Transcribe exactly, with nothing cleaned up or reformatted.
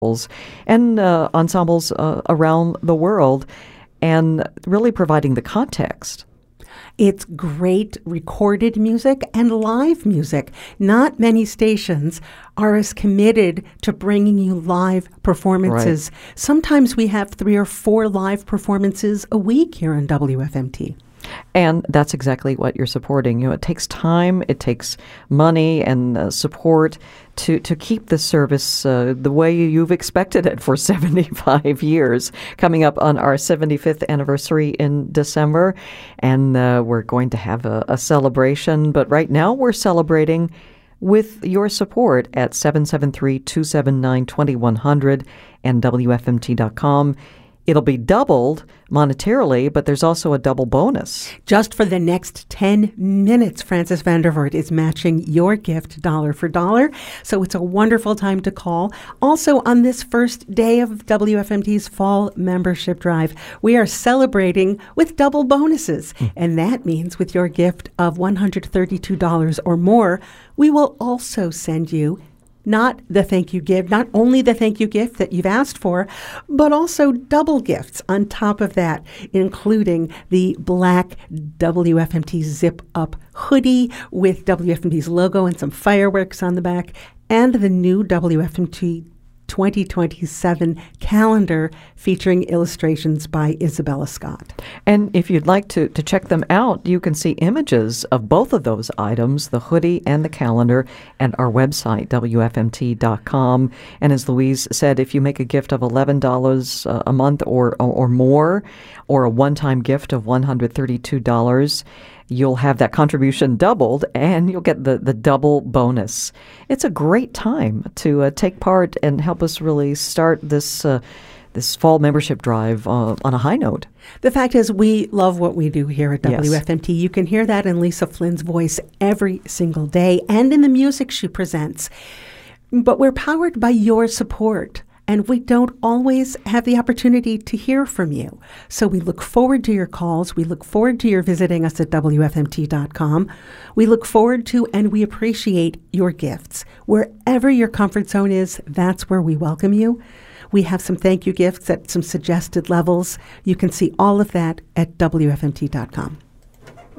and uh, ensembles uh, around the world, and really providing the context. It's great recorded music and live music. Not many stations are as committed to bringing you live performances. Right. Sometimes we have three or four live performances a week here on W F M T. And that's exactly what you're supporting. You know, it takes time, it takes money and uh, support to, to keep the service uh, the way you've expected it for seventy-five years. Coming up on our seventy-fifth anniversary in December, and uh, we're going to have a, a celebration. But right now we're celebrating with your support at seven seven three, two seven nine, two one zero zero and W F M T dot com. It'll be doubled monetarily, but there's also a double bonus. Just for the next ten minutes, Francis van der Voort is matching your gift dollar for dollar. So it's a wonderful time to call. Also, on this first day of W F M T's fall membership drive, we are celebrating with double bonuses. Mm. And that means with your gift of one hundred thirty-two dollars or more, we will also send you not the thank you gift, not only the thank you gift that you've asked for, but also double gifts on top of that, including the black W F M T zip-up hoodie with W F M T's logo and some fireworks on the back, and the new W F M T twenty twenty-seven calendar featuring illustrations by Isabella Scott. And if you'd like to, to check them out, you can see images of both of those items, the hoodie and the calendar, at our website, W F M T dot com. And as Louise said, if you make a gift of eleven dollars a month or, or more, or a one-time gift of one hundred thirty-two dollars, you'll have that contribution doubled, and you'll get the, the double bonus. It's a great time to uh, take part and help us really start this uh, this fall membership drive uh, on a high note. The fact is, we love what we do here at W F M T. Yes. You can hear that in Lisa Flynn's voice every single day and in the music she presents. But we're powered by your support. And we don't always have the opportunity to hear from you. So we look forward to your calls. We look forward to your visiting us at W F M T dot com. We look forward to and we appreciate your gifts. Wherever your comfort zone is, that's where we welcome you. We have some thank you gifts at some suggested levels. You can see all of that at W F M T dot com.